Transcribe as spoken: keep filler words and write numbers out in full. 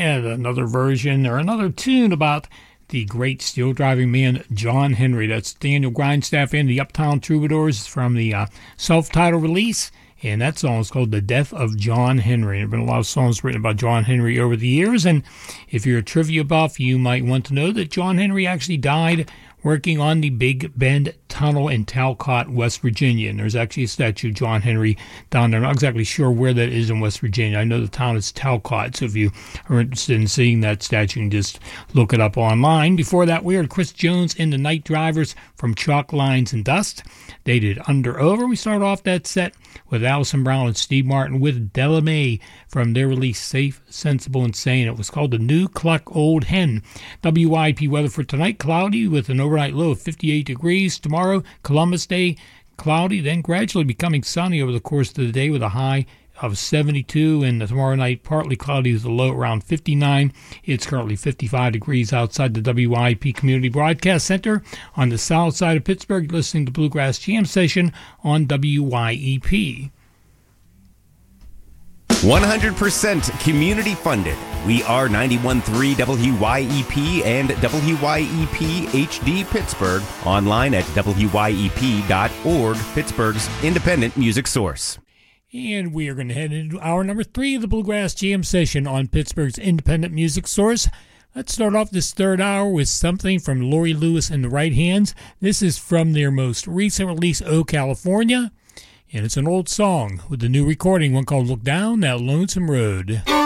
And another version or another tune about the great steel driving man John Henry. That's Daniel Grindstaff and the Uptown Troubadours from the uh, self-titled release. And that song is called The Death of John Henry. There have been a lot of songs written about John Henry over the years. And if you're a trivia buff, you might want to know that John Henry actually died working on the Big Bend Tunnel in Talcott, West Virginia. And there's actually a statue of John Henry down there. I'm not exactly sure where that is in West Virginia. I know the town is Talcott, so if you are interested in seeing that statue, you can just look it up online. Before that, we heard Chris Jones and the Night Drivers from Chalk Lines and Dust. They did Under Over. We started off that set with Alison Brown and Steve Martin with Della Mae from their release Safe, Sensible, and Sane. It was called The New Cluck Old Hen. W I P weather for tonight, cloudy with an overnight low of fifty-eight degrees. Tomorrow, Columbus Day, cloudy, then gradually becoming sunny over the course of the day with a high of seventy-two, and tomorrow night partly cloudy with a low around fifty-nine. It's currently fifty-five degrees outside the W I P Community Broadcast Center on the south side of Pittsburgh, listening to Bluegrass Jam Session on W Y E P. one hundred percent community funded. We are ninety-one point three W Y E P and W Y E P H D Pittsburgh. Online at W Y E P dot org, Pittsburgh's independent music source. And we are going to head into hour number three of the Bluegrass Jam Session on Pittsburgh's independent music source. Let's start off this third hour with something from Laurie Lewis and the Right Hands. This is from their most recent release, Oh California, and it's an old song with the new recording, one called Look Down That Lonesome Road.